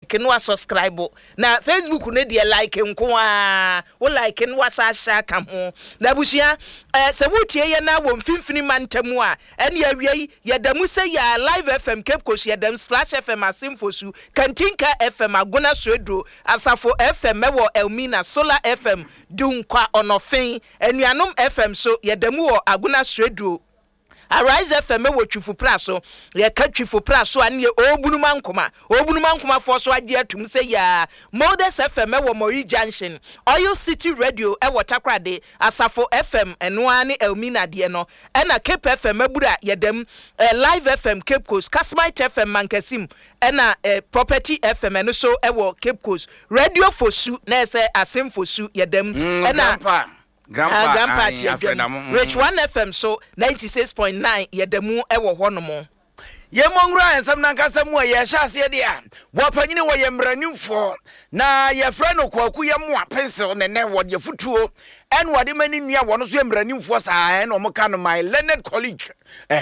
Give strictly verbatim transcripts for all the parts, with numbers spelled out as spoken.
like no subscribe na Facebook ne de like nko a wo like no wasa sha ka ho na bushia eh se wutie ye na wo mfimfini mantamu a ene awie ye damu se ya Live F M Cape Coast ye dam Splash F M Asimfosu Kantinka F M Agona Swedo Asafo F M wo Elmina Solar F M Dunkwa Onofin Enuanom F M so ye damu wo Agona Swedo Arise F M wo Twifu Plaso ye ka Twifu Plaso ane obunuma nkoma obunuma nkoma fo so age atum se ya Modest F M wo Mori Junction Oil City Radio e wo Takrade Asafo F M eno ane Elmina de no e na Cape F M abura ye dem eh, Live F M Cape Coast Kasmite F M Mankasim e na eh, Property F M eno so e wo Cape Coast Radio Fosu na se Asim Fosu ye dem mm, e na Grandpa, uh, Grandpa Rich one F M so ninety-six point nine yedamu ewo honomo ye mongra ensam na nkasa mu ye hyase de a wo panyine wo ye mranimfo na ye frɛ no kwaku ye mo apensel ne ne wo de futuo en wo de mani nua wo no so ye mranimfo saa en o mo ka no my Leonard College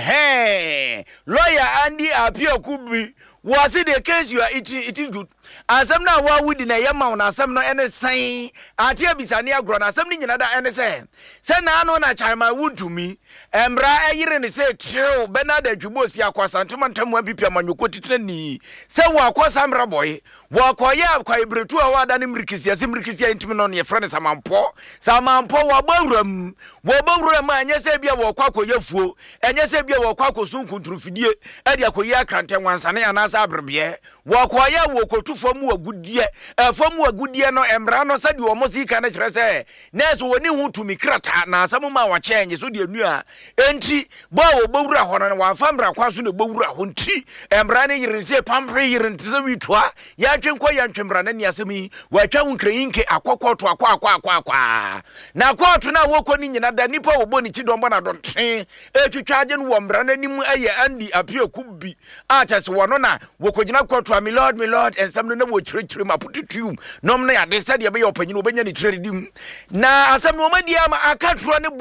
eh lawyer Andy Apiokubi was it the case you are it, it is good asem na wa wudi na ye ma na asem no ene san atia bisane agro na asem ni nyina da ene se se na no na chairman wuntumi embra eyire ne se treo Bernard Adwubosi akwasa ntoma ntamu apipi amanyoko titrani se wo akwasa mra boy wo akoye akwa ibretu a wada ne mrikisia se mrikisia ntimi no ne frɛ ne samampo samampo wo bawuram wo bawuram anya se bia wo kwa koyefuo anya se bia wo kwa kosunkunturufidie e dia koye akrante wansane anasa abrebe wo akoye wo kotu fomu agudie e fomu agudie no embra no sadi wo mosika na kyerɛ sɛ nurse woni hu tumi krata na asɛm ma wa change so de anu a enti bo wo bawura ho no wa famra kwaso ne bawura ho nti embra ne yire se pampre yire nti se witwa ya twenko ya ntwembra na ne asɛm wa twa hunkreyinke akɔkɔto akwa akwa akwa akwa na akɔto na wo kɔ ni nyina da nipa wo bɔ ni chi domba na donten etwitwa age no wo mbra na nim eye Andy Apiokubi a kyase wo no na wo kɔgyina kɔto mi lord mi lord ensam no na wo kyerɛkyerɛ ma pututum nom na ya de sɛ de be yɛ ɔpanyin obenya ni trɛdim na asɛm no ma dia ma akatro ne bo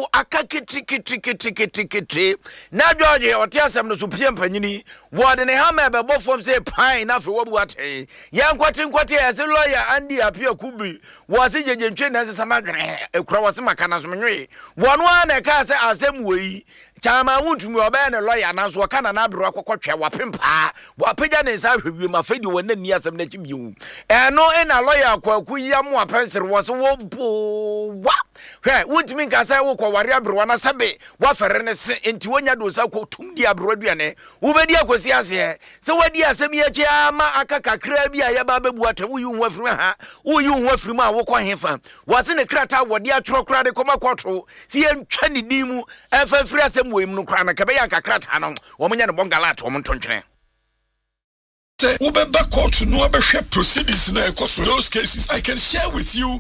akakitikitikitikitikiti na George ɔte asɛm no so pie mpanyini wo de ne ha ma be bɔ fom sɛ pine na fe wo bu ate ya nkwate nkwate ya se lawyer Andy Apiokubi wo se gyegyentwe na sesa na dwene ekura wo se makana so menwe wo no na ka sɛ asɛm wei chama wuntumi oba ne lawyer na so ka na na abro akokotwe wapempa wapagya ne nsa hwewiem afedi wona ni asɛm na chibiu eno ena lawyer kwaku yam apensere wo se wo bo wa hwe wuntumi nka sɛ wo kɔ ware abro na sɛbe wafere ne se enti wonya do sa ko tumdi abro aduane wo bedi akosi ase se wadi asɛm ye kye ama akakakra bi a ye ba bebu ata wo yi hu afiri ha wo yi hu afiri ma wo kɔ hefa wo se ne krata wodi atrokra de kɔma kɔto si ye ntwa ne dimu efa firi asɛm wo im no kra na ka be ya kakrata no wo menya ne bongalato wo ntontwene say we be back court no abehwe proceedings na ekoso those cases I can share with you